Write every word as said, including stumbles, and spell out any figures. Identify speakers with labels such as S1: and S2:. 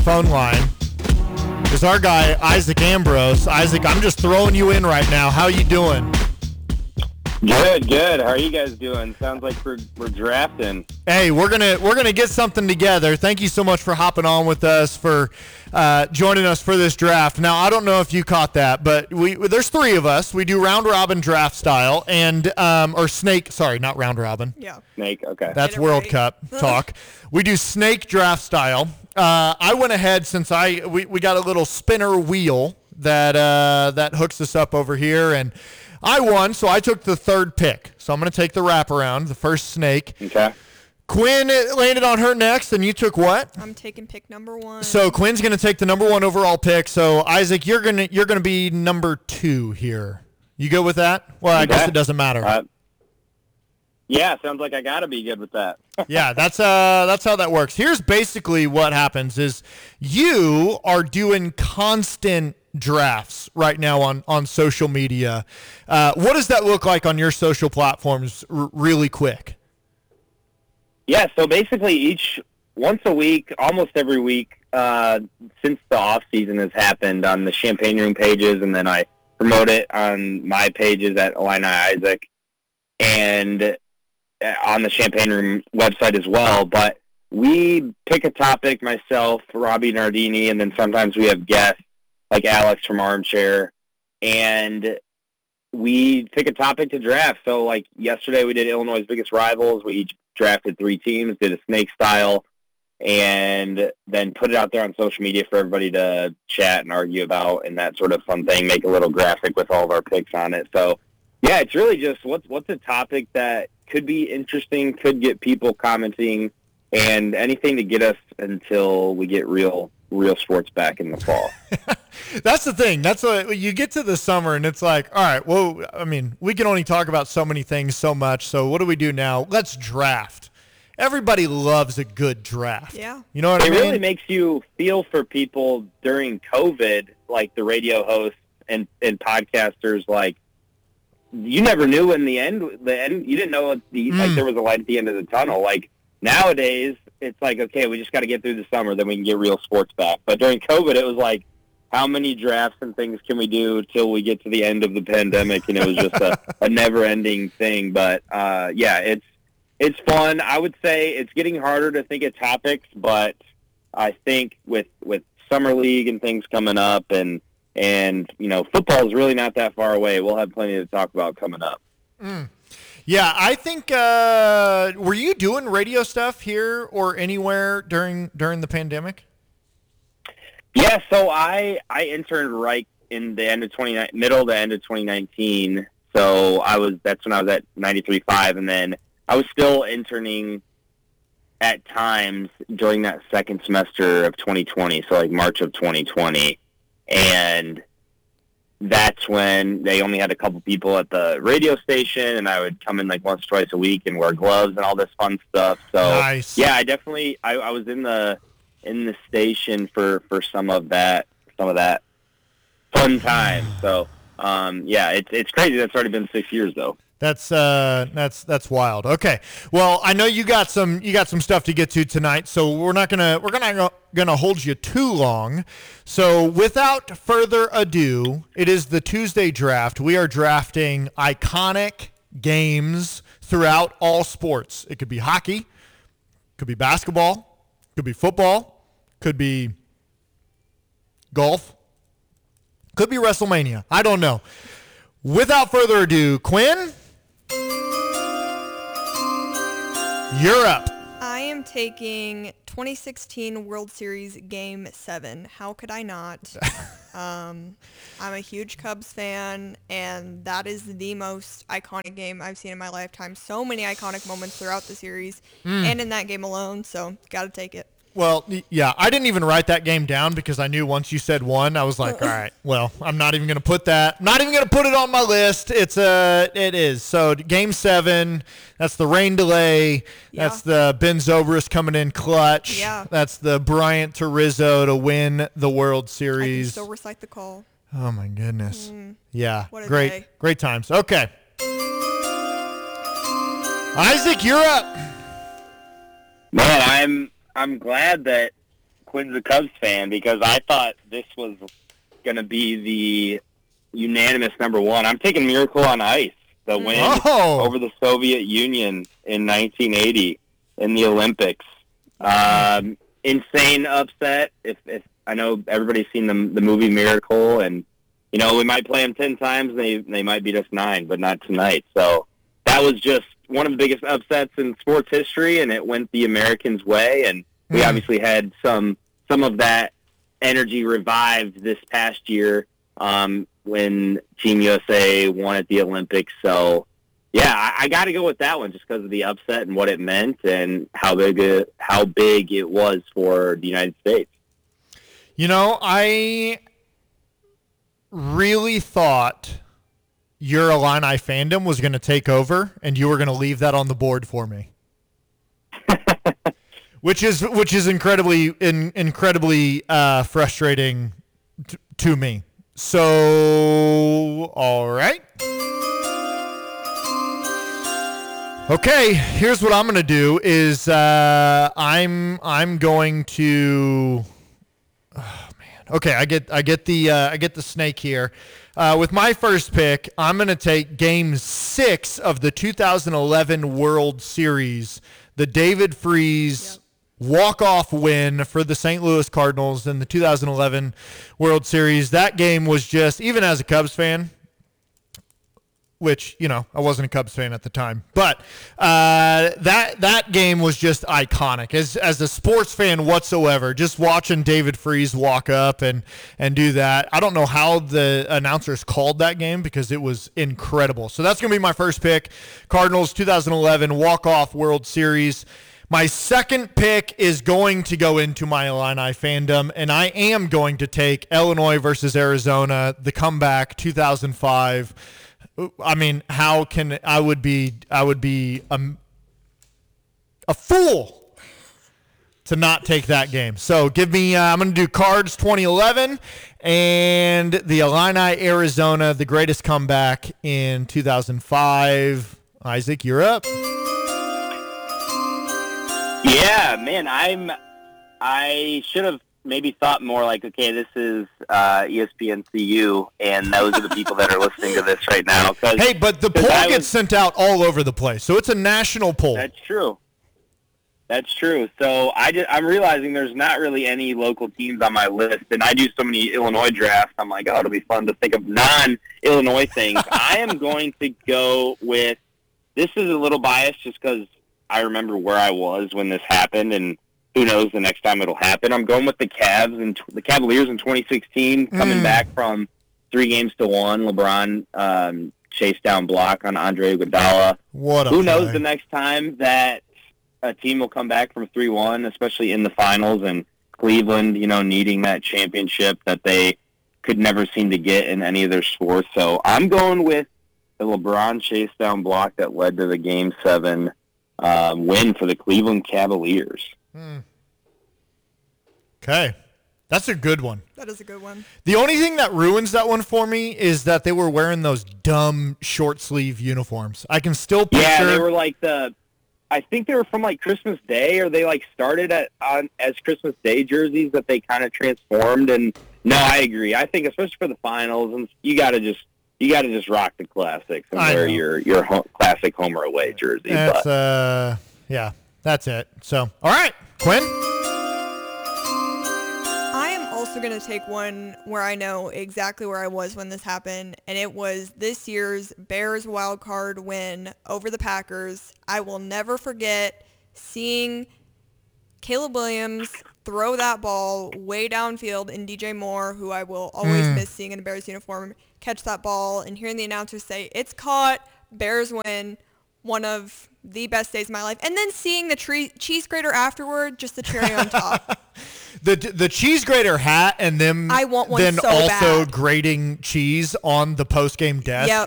S1: phone line is our guy, Isaac Ambrose. Isaac, I'm just throwing you in right now. How you doing?
S2: Good, good. How are you guys doing? Sounds like we're we're drafting.
S1: Hey, we're gonna we're gonna get something together. Thank you so much for hopping on with us, for uh, joining us for this draft. Now, I don't know if you caught that, but we there's three of us. We do round robin draft style, and um, or snake. Sorry, not round robin.
S3: Yeah.
S2: Snake. Okay.
S1: That's World
S3: right.
S1: Cup talk. We do snake draft style. Uh, I went ahead since I we, we got a little spinner wheel that uh, that hooks us up over here, and I won, so I took the third pick. So I'm going to take the wraparound, the first snake.
S2: Okay.
S1: Quinn landed on her next, and you took what?
S3: I'm taking pick number one.
S1: So Quinn's going to take the number one overall pick. So Isaac, you're going to you're going to be number two here. You good with that? Well, I
S2: Okay.
S1: guess it doesn't matter.
S2: Uh, yeah, sounds like I gotta be good with that.
S1: Yeah, that's uh that's how that works. Here's basically what happens is you are doing constant drafts right now on on social media. Uh, what does that look like on your social platforms r- really quick?
S2: Yeah, so basically each once a week, almost every week, uh, since the off season has happened on the Champagne Room pages, and then I promote it on my pages at Illini Isaac and on the Champagne Room website as well. But we pick a topic, myself, Robbie Nardini, and then sometimes we have guests like Alex from Armchair, and we pick a topic to draft. So like yesterday we did Illinois' biggest rivals. We each drafted three teams, did a snake style, and then put it out there on social media for everybody to chat and argue about and that sort of fun thing, make a little graphic with all of our picks on it. So yeah, it's really just what's what's a topic that could be interesting, could get people commenting, and anything to get us until we get real real sports back in the fall.
S1: That's the thing. That's what you get to the summer and it's like, all right, well, I mean, we can only talk about so many things so much. So what do we do now? Let's draft. Everybody loves a good draft.
S3: Yeah.
S1: You know what
S2: it
S1: I mean?
S2: It really makes you feel for people during COVID, like the radio hosts and, and podcasters, like, you never knew in the end, the end, you didn't know the, mm. like there was a light at the end of the tunnel. Like nowadays, it's like, okay, we just got to get through the summer, then we can get real sports back. But during COVID, it was like, how many drafts and things can we do till we get to the end of the pandemic? And it was just a, a never-ending thing. But uh, yeah, it's it's fun. I would say it's getting harder to think of topics, but I think with with summer league and things coming up, and and you know, football is really not that far away. We'll have plenty to talk about coming up.
S1: Mm. Yeah, I think. Uh, were you doing radio stuff here or anywhere during during the pandemic?
S2: Yeah, so I I interned right in the end of twenty middle to end of twenty nineteen. So I was that's when I was at ninety-three point five, and then I was still interning at times during that second semester of twenty twenty. So like March of twenty twenty, and that's when they only had a couple people at the radio station, and I would come in like once, twice a week and wear gloves and all this fun stuff. So
S1: nice.
S2: Yeah, I definitely I, I was in the in the station for, for some of that some of that fun time. So um, yeah, it's it's crazy. That's already been six years though.
S1: That's uh that's that's wild. Okay. Well, I know you got some you got some stuff to get to tonight, so we're not gonna we're gonna gonna hold you too long. So without further ado, it is the Tuesday draft. We are drafting iconic games throughout all sports. It could be hockey, could be basketball, could be football, could be golf, could be WrestleMania. I don't know. Without further ado, Quinn, you're up.
S3: I am taking twenty sixteen World Series Game seven. How could I not? um, I'm a huge Cubs fan, and that is the most iconic game I've seen in my lifetime. So many iconic moments throughout the series mm. and in that game alone, so got to take it.
S1: Well, yeah, I didn't even write that game down because I knew once you said one, I was like, all right, well, I'm not even going to put that. I'm not even going to put it on my list. It's a, it is. So game seven, that's the rain delay.
S3: Yeah.
S1: That's the Ben Zobrist coming in clutch.
S3: Yeah.
S1: That's the Bryant to Rizzo to win the World Series.
S3: I can still recite the call.
S1: Oh, my goodness.
S3: Mm,
S1: yeah,
S3: what a
S1: great,
S3: day.
S1: great times. Okay. Isaac, you're up.
S2: Man, I'm I'm glad that Quinn's a Cubs fan because I thought this was going to be the unanimous number one. I'm taking Miracle on Ice, the win
S1: oh.
S2: over the Soviet Union in nineteen eighty in the Olympics. Um, insane upset. If, if I know everybody's seen the the movie Miracle, and you know we might play them ten times, they they might beat us nine, but not tonight. So that was just one of the biggest upsets in sports history, and it went the Americans' way. And we mm. obviously had some some of that energy revived this past year um, when Team U S A won at the Olympics. So, yeah, I, I got to go with that one just because of the upset and what it meant and how big it, how big it was for the United States.
S1: You know, I really thought your Illini fandom was going to take over, and you were going to leave that on the board for me. Which is which is incredibly in, incredibly uh, frustrating t- to me. So, all right. Okay, here's what I'm going to do is uh, I'm I'm going to oh man. Okay, I get I get the uh, I get the snake here. Uh, with my first pick, I'm going to take Game six of the two thousand eleven World Series, the David Freese yep. walk-off win for the Saint Louis Cardinals in the two thousand eleven World Series. That game was just, even as a Cubs fan, which, you know, I wasn't a Cubs fan at the time, but uh, that that game was just iconic. As as a sports fan whatsoever, just watching David Freese walk up and, and do that. I don't know how the announcers called that game because it was incredible. So that's going to be my first pick, Cardinals two thousand eleven walk-off World Series. My second pick is going to go into my Illini fandom, and I am going to take Illinois versus Arizona, the comeback two thousand five. I mean, how can I would be I would be a, a fool to not take that game. So give me uh, I'm going to do Cards twenty eleven and the Illini Arizona, the greatest comeback in two thousand five. Isaac, you're up.
S2: Yeah, man, I'm I should have maybe thought more like, okay, this is uh, E S P N C U, and those are the people that are listening to this right now.
S1: Hey, but the poll I gets was, sent out all over the place, so it's a national poll.
S2: That's true. That's true. So I just, I'm realizing there's not really any local teams on my list, and I do so many Illinois drafts. I'm like, oh, it'll be fun to think of non-Illinois things. I am going to go with, this is a little biased just because I remember where I was when this happened, and who knows the next time it'll happen. I'm going with the Cavs and the Cavaliers in twenty sixteen, coming mm. back from three games to one. LeBron um, chased down block on Andre Iguodala.
S1: What a
S2: Who
S1: play.
S2: knows the next time that a team will come back from three one, especially in the finals, and Cleveland, you know, needing that championship that they could never seem to get in any of their sports. So I'm going with the LeBron chase down block that led to the Game seven uh, win for the Cleveland Cavaliers.
S1: Hmm. Okay. That's a good one.
S3: That is a good one.
S1: The only thing that ruins that one for me is that they were wearing those dumb short sleeve uniforms. I can still picture.
S2: Yeah, they were like the, I think they were from like Christmas Day, or they like started at on as Christmas Day jerseys that they kind of transformed. And no, I agree. I think especially for the finals, and you got to just you got to just rock the classics and
S1: I
S2: wear
S1: know.
S2: your your home, classic home or away jersey.
S1: That's
S2: but.
S1: uh, yeah. That's it. So, all right, Quinn?
S3: I am also going to take one where I know exactly where I was when this happened, and it was this year's Bears wild card win over the Packers. I will never forget seeing Caleb Williams throw that ball way downfield, and D J Moore, who I will always mm. miss seeing in a Bears uniform, catch that ball, and hearing the announcers say, "It's caught, Bears win." One of the best days of my life. And then seeing the tree, cheese grater afterward, just the cherry on top.
S1: the the cheese grater hat and them
S3: I want one
S1: then
S3: so
S1: also
S3: bad.
S1: grating cheese on the post-game desk.
S3: Yep.